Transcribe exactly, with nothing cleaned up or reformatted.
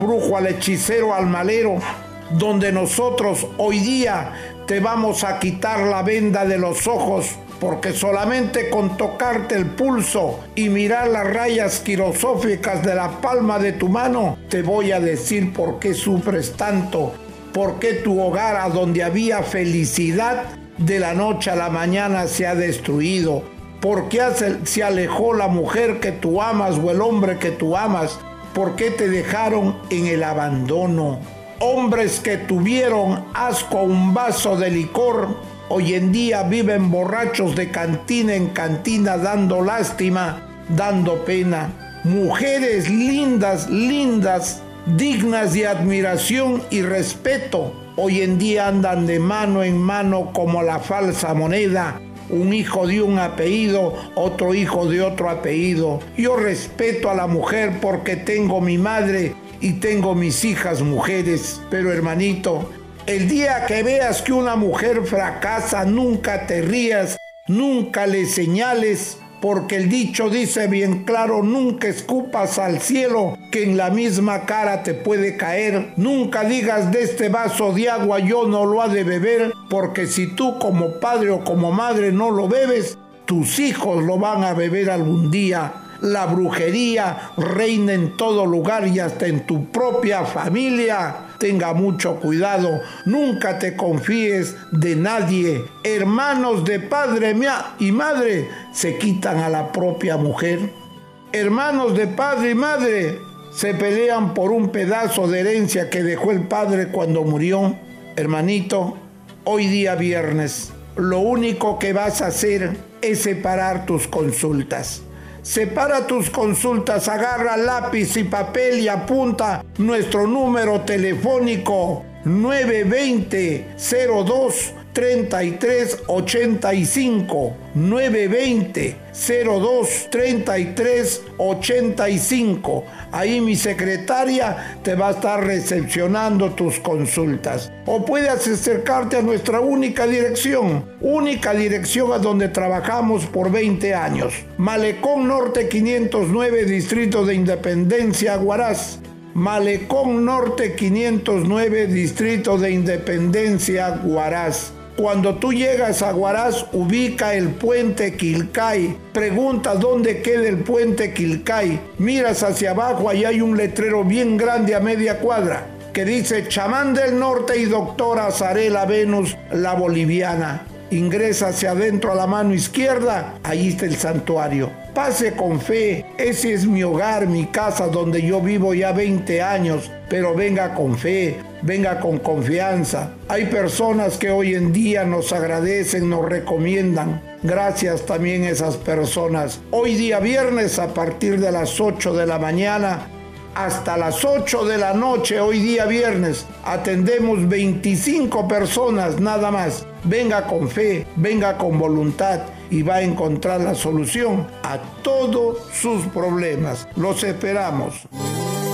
brujo, al hechicero, al malero, donde nosotros hoy día te vamos a quitar la venda de los ojos, porque solamente con tocarte el pulso y mirar las rayas quirosóficas de la palma de tu mano, te voy a decir por qué sufres tanto, por qué tu hogar, a donde había felicidad, de la noche a la mañana se ha destruido, por qué se alejó la mujer que tú amas o el hombre que tú amas, por qué te dejaron en el abandono. Hombres que tuvieron asco a un vaso de licor, hoy en día viven borrachos de cantina en cantina, dando lástima, dando pena. Mujeres lindas, lindas, dignas de admiración y respeto, hoy en día andan de mano en mano como la falsa moneda. Un hijo de un apellido, otro hijo de otro apellido. Yo respeto a la mujer porque tengo mi madre y tengo mis hijas mujeres, pero hermanito, el día que veas que una mujer fracasa, nunca te rías, nunca le señales, porque el dicho dice bien claro: nunca escupas al cielo, que en la misma cara te puede caer. Nunca digas: de este vaso de agua yo no lo ha de beber, porque si tú como padre o como madre no lo bebes, tus hijos lo van a beber algún día. La brujería reina en todo lugar y hasta en tu propia familia. Tenga mucho cuidado, nunca te confíes de nadie. Hermanos de padre y madre se quitan a la propia mujer. Hermanos de padre y madre se pelean por un pedazo de herencia que dejó el padre cuando murió. Hermanito, hoy día viernes, lo único que vas a hacer es separar tus consultas. Separa tus consultas, agarra lápiz y papel y apunta nuestro número telefónico nueve dos cero, cero dos, treinta y tres ochenta y cinco, nueve dos cero, cero dos, treinta y tres ochenta y cinco. Ahí mi secretaria te va a estar recepcionando tus consultas. O puedes acercarte a nuestra única dirección, única dirección a donde trabajamos por veinte años. Malecón Norte quinientos nueve, Distrito de Independencia, Huaraz. Malecón Norte quinientos nueve, Distrito de Independencia, Huaraz. Cuando tú llegas a Huaraz, ubica el puente Quilcay. Pregunta dónde queda el puente Quilcay. Miras hacia abajo, ahí hay un letrero bien grande a media cuadra que dice Chamán del Norte y Doctora Azarela Venus, la boliviana. Ingresa hacia adentro a la mano izquierda, ahí está el santuario. Pase con fe, ese es mi hogar, mi casa donde yo vivo ya veinte años, pero venga con fe, venga con confianza. Hay personas que hoy en día nos agradecen, nos recomiendan. Gracias también a esas personas. Hoy día viernes a partir de las ocho de la mañana hasta las ocho de la noche, hoy día viernes, atendemos veinticinco personas nada más. Venga con fe, venga con voluntad y va a encontrar la solución a todos sus problemas. Los esperamos.